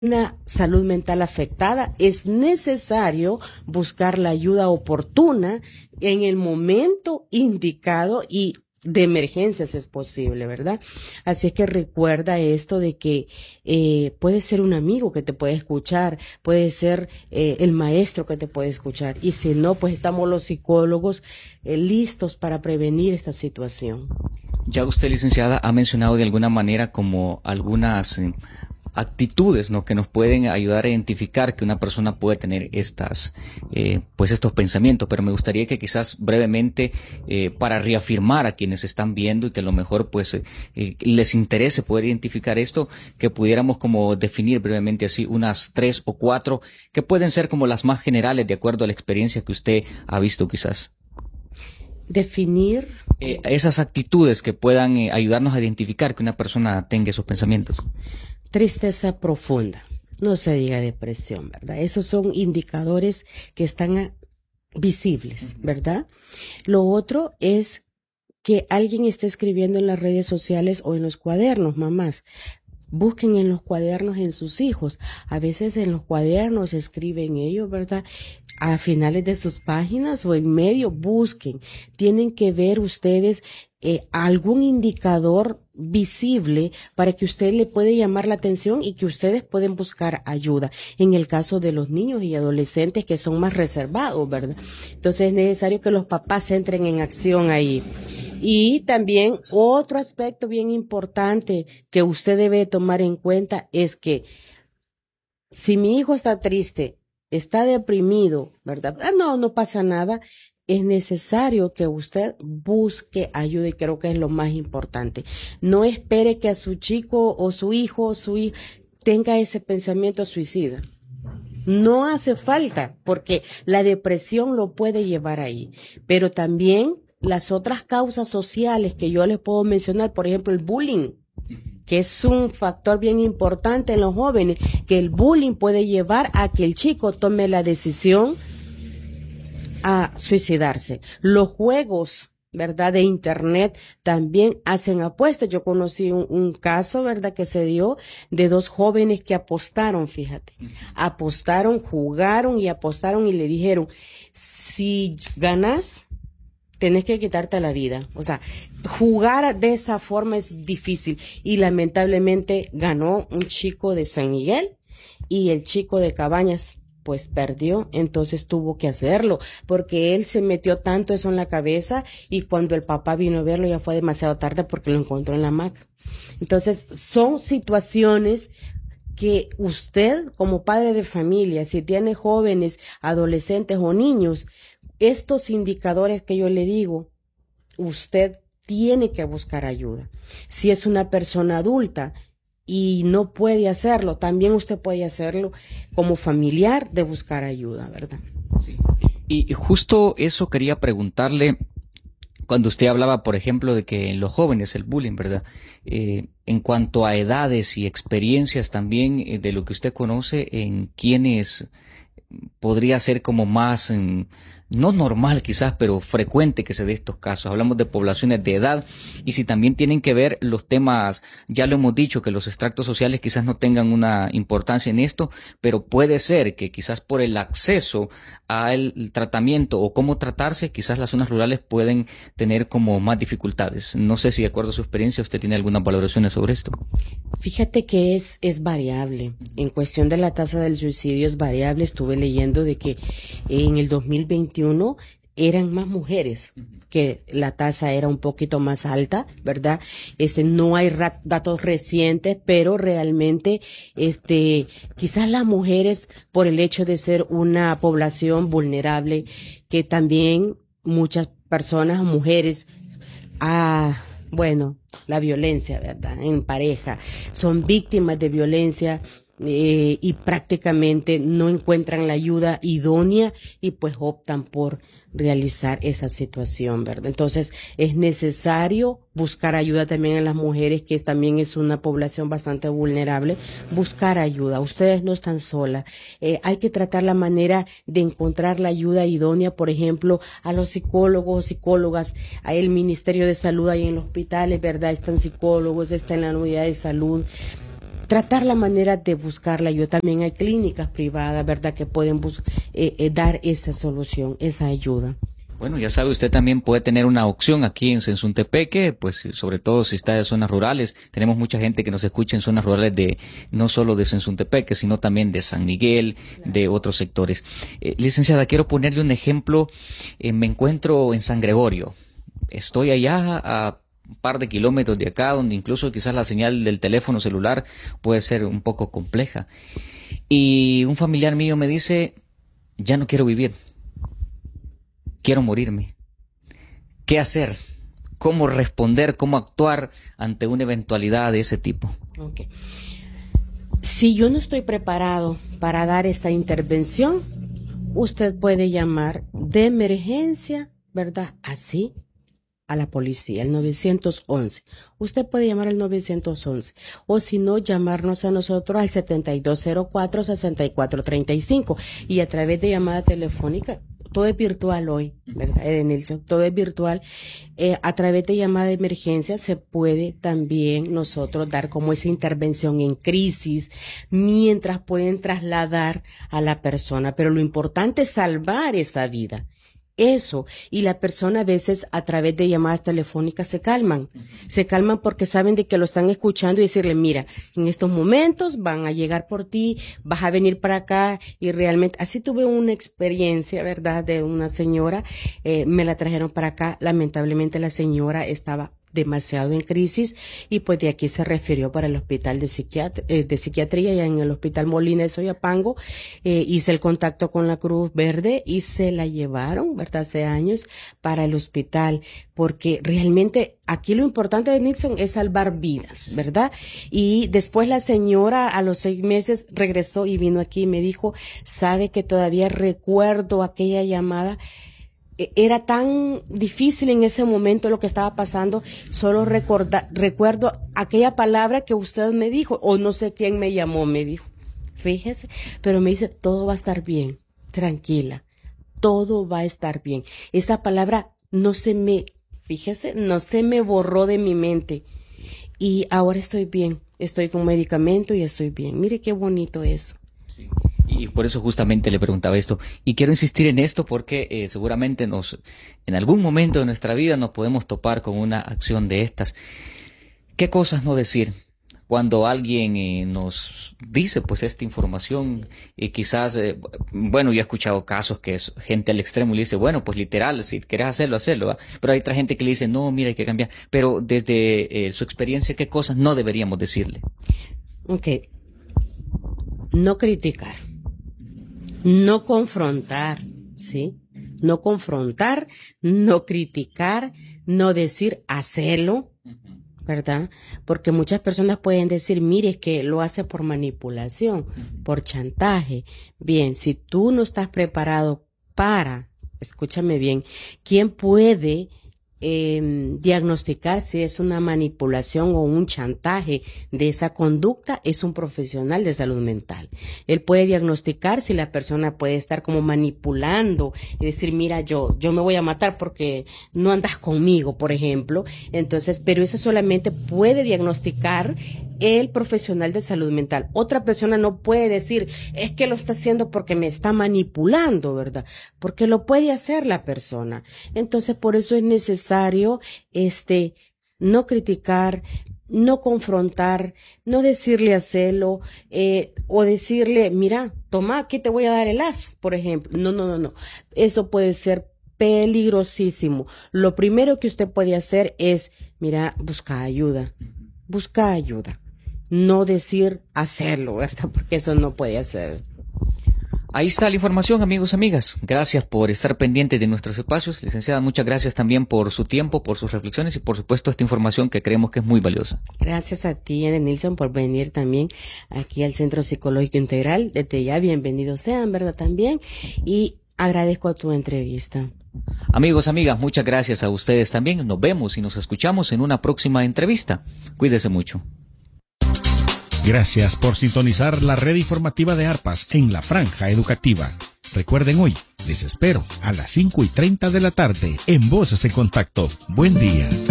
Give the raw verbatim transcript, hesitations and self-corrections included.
una salud mental afectada, es necesario buscar la ayuda oportuna en el momento indicado y de emergencia si es posible, ¿verdad? Así es que recuerda esto de que eh, puede ser un amigo que te puede escuchar, puede ser eh, el maestro que te puede escuchar, y si no, pues estamos los psicólogos eh, listos para prevenir esta situación. Ya usted, licenciada, ha mencionado de alguna manera como algunas eh, actitudes, ¿no?, que nos pueden ayudar a identificar que una persona puede tener estas, eh, pues estos pensamientos, pero me gustaría que quizás brevemente, eh, para reafirmar a quienes están viendo y que a lo mejor pues eh, eh, les interese poder identificar esto, que pudiéramos como definir brevemente así unas tres o cuatro que pueden ser como las más generales de acuerdo a la experiencia que usted ha visto quizás. Definir Eh, esas actitudes que puedan eh, ayudarnos a identificar que una persona tenga esos pensamientos. tristeza profunda, no se diga depresión, ¿verdad? Esos son indicadores que están a, visibles, ¿verdad? Lo otro es que alguien esté escribiendo en las redes sociales o en los cuadernos, mamás. Busquen en los cuadernos en sus hijos. A veces en los cuadernos escriben ellos, ¿verdad? A finales de sus páginas o en medio, busquen. Tienen que ver ustedes eh, algún indicador visible para que usted le puede llamar la atención y que ustedes pueden buscar ayuda. En el caso de los niños y adolescentes que son más reservados, ¿verdad? Entonces es necesario que los papás entren en acción ahí. Y también otro aspecto bien importante que usted debe tomar en cuenta es que si mi hijo está triste, está deprimido, ¿verdad? Ah, no, no pasa nada. Es necesario que usted busque ayuda y creo que es lo más importante. No espere que a su chico o su hijo o su hija tenga ese pensamiento suicida. No hace falta porque la depresión lo puede llevar ahí, pero también las otras causas sociales que yo les puedo mencionar, por ejemplo, el bullying, que es un factor bien importante en los jóvenes, que el bullying puede llevar a que el chico tome la decisión a suicidarse. Los juegos, ¿verdad?, de internet también hacen apuestas. Yo conocí un, un caso, ¿verdad?, que se dio de dos jóvenes que apostaron, fíjate. Apostaron, jugaron y apostaron y le dijeron, si ganas, tenés que quitarte la vida. O sea, jugar de esa forma es difícil. Y lamentablemente ganó un chico de San Miguel y el chico de Cabañas pues perdió, entonces tuvo que hacerlo, porque él se metió tanto eso en la cabeza y cuando el papá vino a verlo ya fue demasiado tarde porque lo encontró en la hamaca. Entonces, son situaciones que usted como padre de familia, si tiene jóvenes, adolescentes o niños, estos indicadores que yo le digo, usted tiene que buscar ayuda. Si es una persona adulta y no puede hacerlo, también usted puede hacerlo como familiar de buscar ayuda, ¿verdad? Sí. Y justo eso quería preguntarle cuando usted hablaba, por ejemplo, de que en los jóvenes el bullying, ¿verdad? Eh, en cuanto a edades y experiencias también, eh, de lo que usted conoce, en quienes podría ser como más, en, no normal quizás, pero frecuente que se dé estos casos. Hablamos de poblaciones de edad y si también tienen que ver los temas, ya lo hemos dicho, que los extractos sociales quizás no tengan una importancia en esto, pero puede ser que quizás por el acceso al tratamiento o cómo tratarse, quizás las zonas rurales pueden tener como más dificultades. No sé si de acuerdo a su experiencia usted tiene algunas valoraciones sobre esto. Fíjate que es, es variable. En cuestión de la tasa del suicidio es variable. Estuve leyendo de que en el dos mil veintiuno eran más mujeres, que la tasa era un poquito más alta, ¿verdad? Este, no hay datos recientes, pero realmente, este, quizás las mujeres, por el hecho de ser una población vulnerable, que también muchas personas, mujeres, ah, bueno, la violencia, ¿verdad?, en pareja, son víctimas de violencia eh, y prácticamente no encuentran la ayuda idónea y pues optan por realizar esa situación, ¿verdad? Entonces es necesario buscar ayuda también en las mujeres, que también es una población bastante vulnerable, buscar ayuda. Ustedes no están solas. Eh, hay que tratar la manera de encontrar la ayuda idónea, por ejemplo, a los psicólogos, psicólogas, a el Ministerio de Salud ahí en los hospitales, ¿verdad? Están psicólogos, está en la unidad de salud. tratar la manera de buscarla. Yo también hay clínicas privadas, ¿verdad?, que pueden bus eh, eh, dar esa solución, esa ayuda. Bueno, ya sabe, usted también puede tener una opción aquí en Sensuntepeque, pues sobre todo si está en zonas rurales. Tenemos mucha gente que nos escucha en zonas rurales de no solo de Sensuntepeque, sino también de San Miguel, de otros sectores. Eh, licenciada, quiero ponerle un ejemplo. Eh, me encuentro en San Gregorio. Estoy allá a un par de kilómetros de acá, donde incluso quizás la señal del teléfono celular puede ser un poco compleja. Y un familiar mío me dice, ya no quiero vivir. Quiero morirme. ¿Qué hacer? ¿Cómo responder? ¿Cómo actuar ante una eventualidad de ese tipo? Okay. Si yo no estoy preparado para dar esta intervención, usted puede llamar de emergencia, ¿verdad? Así, a la policía, el nueve once. Usted puede llamar al nueve once, o si no, llamarnos a nosotros al setenta y dos cero cuatro, sesenta y cuatro treinta y cinco, y a través de llamada telefónica. Todo es virtual hoy, ¿verdad, Edenilson? Todo es virtual. Eh, a través de llamada de emergencia se puede también nosotros dar como esa intervención en crisis, mientras pueden trasladar a la persona. Pero lo importante es salvar esa vida. Eso, y la persona a veces a través de llamadas telefónicas se calman, se calman porque saben de que lo están escuchando y decirle, mira, en estos momentos van a llegar por ti, vas a venir para acá, y realmente, así tuve una experiencia, ¿verdad?, de una señora, eh, me la trajeron para acá, lamentablemente la señora estaba demasiado en crisis, y pues de aquí se refirió para el hospital de, psiquiat eh, de psiquiatría, ya en el hospital Molina de Soyapango. Eh, hice el contacto con la Cruz Verde y se la llevaron, ¿verdad?, hace años para el hospital, porque realmente aquí lo importante de Nilson es salvar vidas, ¿verdad? Y después la señora a los seis meses regresó y vino aquí y me dijo, sabe que todavía recuerdo aquella llamada. Era tan difícil en ese momento lo que estaba pasando, solo recorda, recuerdo aquella palabra que usted me dijo, o no sé quién me llamó, me dijo, fíjese, pero me dice, todo va a estar bien, tranquila, todo va a estar bien. Esa palabra no se me, fíjese, no se me borró de mi mente, y ahora estoy bien, estoy con medicamento y estoy bien. Mire qué bonito eso. Sí. Y por eso justamente le preguntaba esto. Y quiero insistir en esto porque eh, seguramente nos, en algún momento de nuestra vida nos podemos topar con una acción de estas. ¿Qué cosas no decir? Cuando alguien eh, nos dice pues esta información, y eh, quizás, eh, bueno, yo he escuchado casos que es gente al extremo y le dice, bueno, pues literal, si querés hacerlo, hacerlo, ¿va? Pero hay otra gente que le dice, no, mira, hay que cambiar. Pero desde eh, su experiencia, ¿qué cosas no deberíamos decirle? Ok. No criticar. No confrontar, ¿sí? No confrontar, no criticar, no decir hacerlo, ¿verdad? Porque muchas personas pueden decir, mire, que lo hace por manipulación, por chantaje. Bien, si tú no estás preparado para, escúchame bien, ¿quién puede eh, diagnosticar si es una manipulación o un chantaje de esa conducta? Es un profesional de salud mental. Él puede diagnosticar si la persona puede estar como manipulando y decir, mira, yo, yo me voy a matar porque no andas conmigo, por ejemplo. Entonces, pero eso solamente puede diagnosticar el profesional de salud mental. Otra persona no puede decir, es que lo está haciendo porque me está manipulando, ¿verdad? Porque lo puede hacer la persona. Entonces, por eso es necesario, este, no criticar, no confrontar, no decirle hacerlo, eh, o decirle, mira, toma, aquí te voy a dar el lazo, por ejemplo. No, no, no, no. Eso puede ser peligrosísimo. Lo primero que usted puede hacer es, mira, busca ayuda. Busca ayuda. No decir hacerlo, ¿verdad? Porque eso no puede hacer. Ahí está la información, amigos, amigas. Gracias por estar pendientes de nuestros espacios. Licenciada, muchas gracias también por su tiempo, por sus reflexiones y por supuesto esta información que creemos que es muy valiosa. Gracias a ti, Edenilson, por venir también aquí al Centro Psicológico Integral. Desde ya, bienvenidos sean, ¿verdad? También. Y agradezco a tu entrevista. Amigos, amigas, muchas gracias a ustedes también. Nos vemos y nos escuchamos en una próxima entrevista. Cuídese mucho. Gracias por sintonizar la red informativa de Arpas en la Franja Educativa. Recuerden hoy, les espero a las cinco y treinta de la tarde en Voces en Contacto. Buen día.